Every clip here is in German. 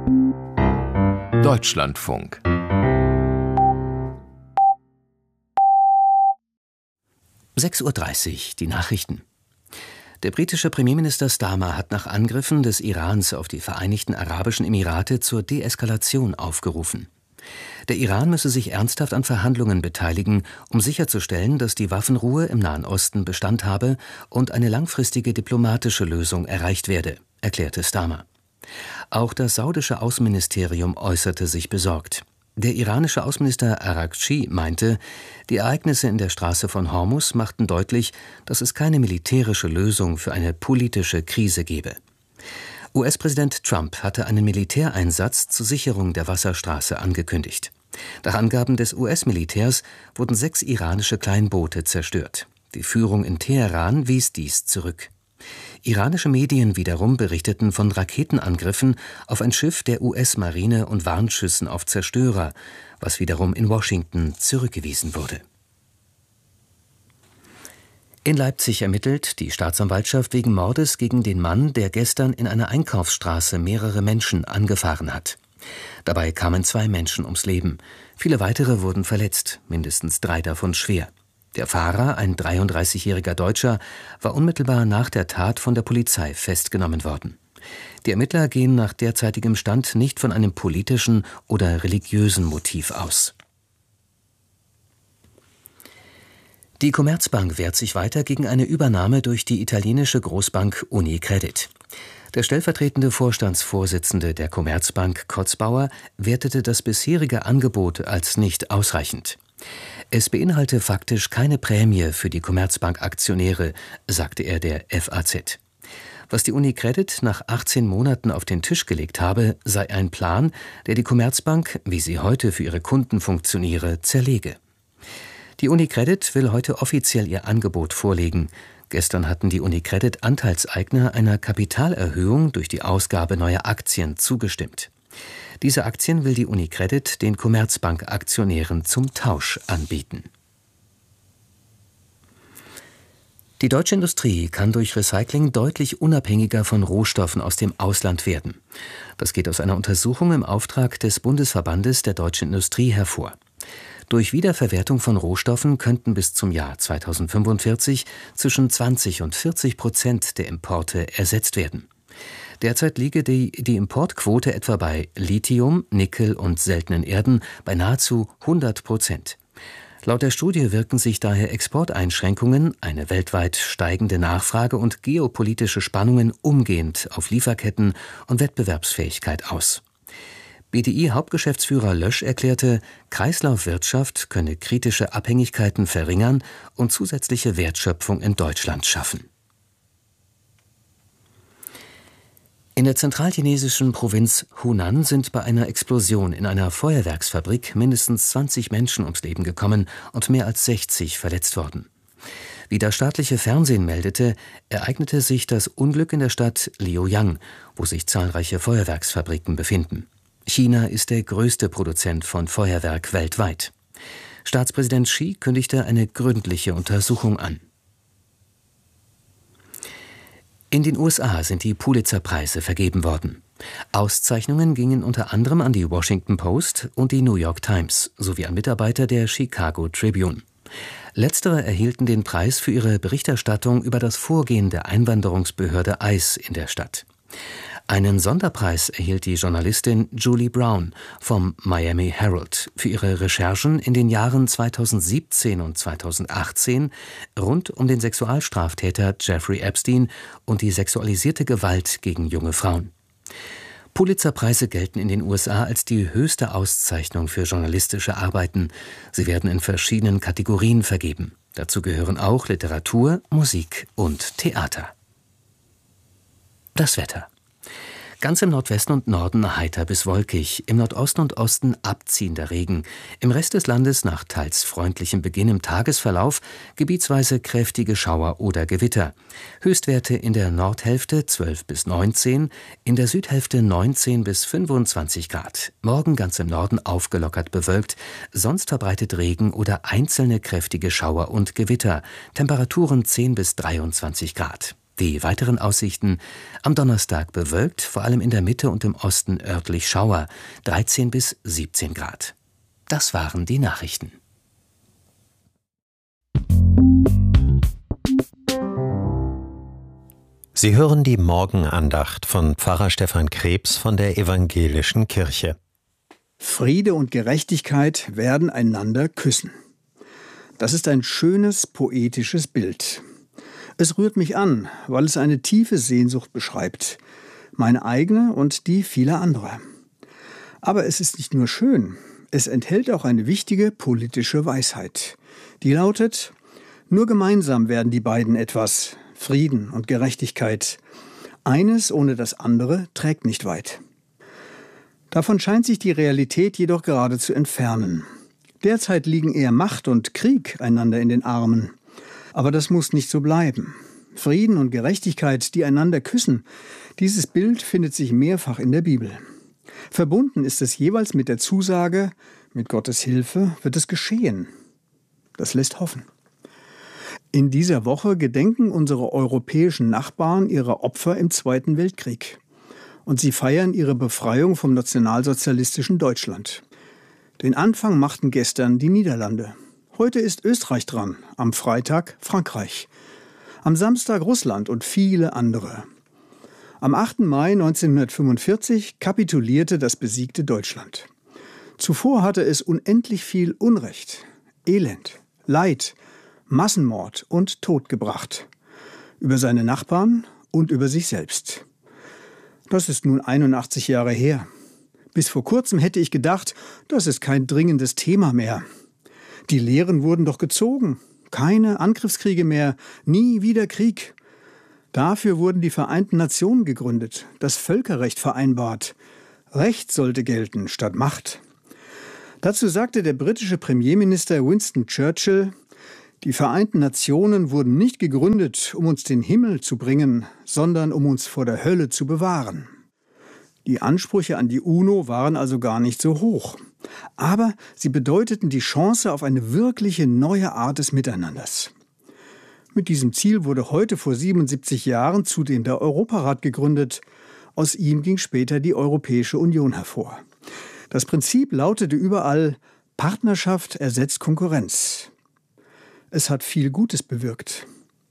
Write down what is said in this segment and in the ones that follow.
Deutschlandfunk. (6:30 Uhr), die Nachrichten. Der britische Premierminister Starmer hat nach Angriffen des Irans auf die Vereinigten Arabischen Emirate zur Deeskalation aufgerufen. Der Iran müsse sich ernsthaft an Verhandlungen beteiligen, um sicherzustellen, dass die Waffenruhe im Nahen Osten Bestand habe und eine langfristige diplomatische Lösung erreicht werde, erklärte Starmer. Auch das saudische Außenministerium äußerte sich besorgt. Der iranische Außenminister Araghchi meinte, die Ereignisse in der Straße von Hormuz machten deutlich, dass es keine militärische Lösung für eine politische Krise gebe. US-Präsident Trump hatte einen Militäreinsatz zur Sicherung der Wasserstraße angekündigt. Nach Angaben des US-Militärs wurden 6 iranische Kleinboote zerstört. Die Führung in Teheran wies dies zurück. Iranische Medien wiederum berichteten von Raketenangriffen auf ein Schiff der US-Marine und Warnschüssen auf Zerstörer, was wiederum in Washington zurückgewiesen wurde. In Leipzig ermittelt die Staatsanwaltschaft wegen Mordes gegen den Mann, der gestern in einer Einkaufsstraße mehrere Menschen angefahren hat. Dabei kamen 2 Menschen ums Leben. Viele weitere wurden verletzt, mindestens 3 davon schwer. Der Fahrer, ein 33-jähriger Deutscher, war unmittelbar nach der Tat von der Polizei festgenommen worden. Die Ermittler gehen nach derzeitigem Stand nicht von einem politischen oder religiösen Motiv aus. Die Commerzbank wehrt sich weiter gegen eine Übernahme durch die italienische Großbank UniCredit. Der stellvertretende Vorstandsvorsitzende der Commerzbank, Kotzbauer, wertete das bisherige Angebot als nicht ausreichend. Es beinhalte faktisch keine Prämie für die Commerzbank-Aktionäre, sagte er der FAZ. Was die UniCredit nach 18 Monaten auf den Tisch gelegt habe, sei ein Plan, der die Commerzbank, wie sie heute für ihre Kunden funktioniere, zerlege. Die UniCredit will heute offiziell ihr Angebot vorlegen. Gestern hatten die UniCredit-Anteilseigner einer Kapitalerhöhung durch die Ausgabe neuer Aktien zugestimmt. Diese Aktien will die UniCredit den Commerzbank-Aktionären zum Tausch anbieten. Die deutsche Industrie kann durch Recycling deutlich unabhängiger von Rohstoffen aus dem Ausland werden. Das geht aus einer Untersuchung im Auftrag des Bundesverbandes der deutschen Industrie hervor. Durch Wiederverwertung von Rohstoffen könnten bis zum Jahr 2045 zwischen 20% und 40% der Importe ersetzt werden. Derzeit liege die Importquote etwa bei Lithium, Nickel und seltenen Erden bei nahezu 100%. Laut der Studie wirken sich daher Exporteinschränkungen, eine weltweit steigende Nachfrage und geopolitische Spannungen umgehend auf Lieferketten und Wettbewerbsfähigkeit aus. BDI-Hauptgeschäftsführer Lösch erklärte, Kreislaufwirtschaft könne kritische Abhängigkeiten verringern und zusätzliche Wertschöpfung in Deutschland schaffen. In der zentralchinesischen Provinz Hunan sind bei einer Explosion in einer Feuerwerksfabrik mindestens 20 Menschen ums Leben gekommen und mehr als 60 verletzt worden. Wie das staatliche Fernsehen meldete, ereignete sich das Unglück in der Stadt Liuyang, wo sich zahlreiche Feuerwerksfabriken befinden. China ist der größte Produzent von Feuerwerk weltweit. Staatspräsident Xi kündigte eine gründliche Untersuchung an. In den USA sind die Pulitzer-Preise vergeben worden. Auszeichnungen gingen unter anderem an die Washington Post und die New York Times sowie an Mitarbeiter der Chicago Tribune. Letztere erhielten den Preis für ihre Berichterstattung über das Vorgehen der Einwanderungsbehörde ICE in der Stadt. Einen Sonderpreis erhielt die Journalistin Julie Brown vom Miami Herald für ihre Recherchen in den Jahren 2017 und 2018 rund um den Sexualstraftäter Jeffrey Epstein und die sexualisierte Gewalt gegen junge Frauen. Pulitzerpreise gelten in den USA als die höchste Auszeichnung für journalistische Arbeiten. Sie werden in verschiedenen Kategorien vergeben. Dazu gehören auch Literatur, Musik und Theater. Das Wetter. Ganz im Nordwesten und Norden heiter bis wolkig, im Nordosten und Osten abziehender Regen. Im Rest des Landes nach teils freundlichem Beginn im Tagesverlauf gebietsweise kräftige Schauer oder Gewitter. Höchstwerte in der Nordhälfte 12 bis 19, in der Südhälfte 19 bis 25 Grad. Morgen ganz im Norden aufgelockert bewölkt, sonst verbreitet Regen oder einzelne kräftige Schauer und Gewitter. Temperaturen 10 bis 23 Grad. Die weiteren Aussichten: am Donnerstag bewölkt, vor allem in der Mitte und im Osten örtlich Schauer, 13 bis 17 Grad. Das waren die Nachrichten. Sie hören die Morgenandacht von Pfarrer Stefan Krebs von der Evangelischen Kirche. Friede und Gerechtigkeit werden einander küssen. Das ist ein schönes, poetisches Bild. Es rührt mich an, weil es eine tiefe Sehnsucht beschreibt, meine eigene und die vieler anderer. Aber es ist nicht nur schön, es enthält auch eine wichtige politische Weisheit. Die lautet: Nur gemeinsam werden die beiden etwas, Frieden und Gerechtigkeit. Eines ohne das andere trägt nicht weit. Davon scheint sich die Realität jedoch gerade zu entfernen. Derzeit liegen eher Macht und Krieg einander in den Armen. Aber das muss nicht so bleiben. Frieden und Gerechtigkeit, die einander küssen, dieses Bild findet sich mehrfach in der Bibel. Verbunden ist es jeweils mit der Zusage, mit Gottes Hilfe wird es geschehen. Das lässt hoffen. In dieser Woche gedenken unsere europäischen Nachbarn ihrer Opfer im Zweiten Weltkrieg. Und sie feiern ihre Befreiung vom nationalsozialistischen Deutschland. Den Anfang machten gestern die Niederlande. Heute ist Österreich dran, am Freitag Frankreich. Am Samstag Russland und viele andere. Am 8. Mai 1945 kapitulierte das besiegte Deutschland. Zuvor hatte es unendlich viel Unrecht, Elend, Leid, Massenmord und Tod gebracht. Über seine Nachbarn und über sich selbst. Das ist nun 81 Jahre her. Bis vor kurzem hätte ich gedacht, das ist kein dringendes Thema mehr. Die Lehren wurden doch gezogen. Keine Angriffskriege mehr, nie wieder Krieg. Dafür wurden die Vereinten Nationen gegründet, das Völkerrecht vereinbart. Recht sollte gelten statt Macht. Dazu sagte der britische Premierminister Winston Churchill: Die Vereinten Nationen wurden nicht gegründet, um uns den Himmel zu bringen, sondern um uns vor der Hölle zu bewahren. Die Ansprüche an die UNO waren also gar nicht so hoch. Aber sie bedeuteten die Chance auf eine wirkliche neue Art des Miteinanders. Mit diesem Ziel wurde heute vor 77 Jahren zudem der Europarat gegründet. Aus ihm ging später die Europäische Union hervor. Das Prinzip lautete überall: Partnerschaft ersetzt Konkurrenz. Es hat viel Gutes bewirkt.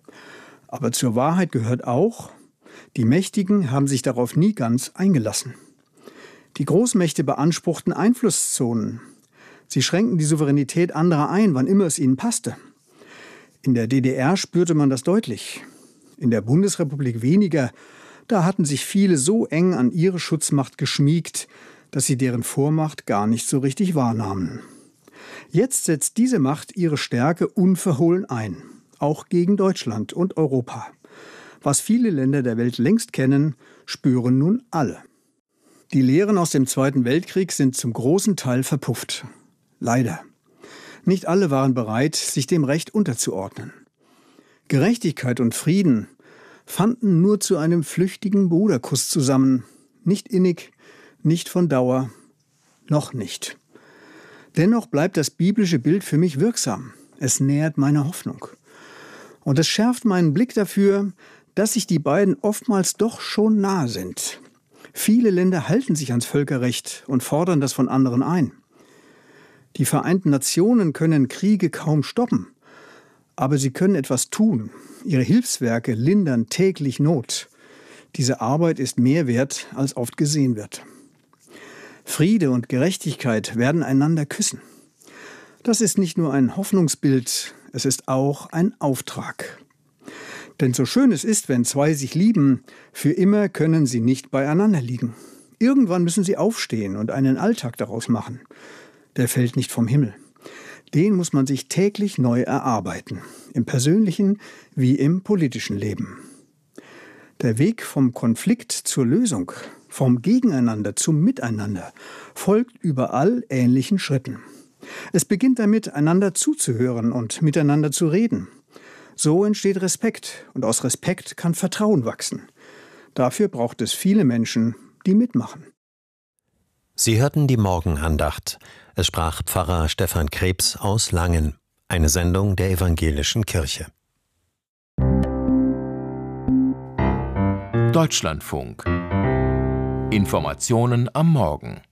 Aber zur Wahrheit gehört auch: Die Mächtigen haben sich darauf nie ganz eingelassen. Die Großmächte beanspruchten Einflusszonen. Sie schränkten die Souveränität anderer ein, wann immer es ihnen passte. In der DDR spürte man das deutlich. In der Bundesrepublik weniger. Da hatten sich viele so eng an ihre Schutzmacht geschmiegt, dass sie deren Vormacht gar nicht so richtig wahrnahmen. Jetzt setzt diese Macht ihre Stärke unverhohlen ein, auch gegen Deutschland und Europa. Was viele Länder der Welt längst kennen, spüren nun alle. Die Lehren aus dem Zweiten Weltkrieg sind zum großen Teil verpufft. Leider. Nicht alle waren bereit, sich dem Recht unterzuordnen. Gerechtigkeit und Frieden fanden nur zu einem flüchtigen Bruderkuss zusammen. Nicht innig, nicht von Dauer, noch nicht. Dennoch bleibt das biblische Bild für mich wirksam. Es nährt meine Hoffnung. Und es schärft meinen Blick dafür, dass sich die beiden oftmals doch schon nahe sind. Viele Länder halten sich ans Völkerrecht und fordern das von anderen ein. Die Vereinten Nationen können Kriege kaum stoppen, aber sie können etwas tun. Ihre Hilfswerke lindern täglich Not. Diese Arbeit ist mehr wert, als oft gesehen wird. Friede und Gerechtigkeit werden einander küssen. Das ist nicht nur ein Hoffnungsbild, es ist auch ein Auftrag. Denn so schön es ist, wenn zwei sich lieben, für immer können sie nicht beieinander liegen. Irgendwann müssen sie aufstehen und einen Alltag daraus machen. Der fällt nicht vom Himmel. Den muss man sich täglich neu erarbeiten, im persönlichen wie im politischen Leben. Der Weg vom Konflikt zur Lösung, vom Gegeneinander zum Miteinander, folgt überall ähnlichen Schritten. Es beginnt damit, einander zuzuhören und miteinander zu reden. So entsteht Respekt und aus Respekt kann Vertrauen wachsen. Dafür braucht es viele Menschen, die mitmachen. Sie hörten die Morgenandacht. Es sprach Pfarrer Stefan Krebs aus Langen, eine Sendung der Evangelischen Kirche. Deutschlandfunk. Informationen am Morgen.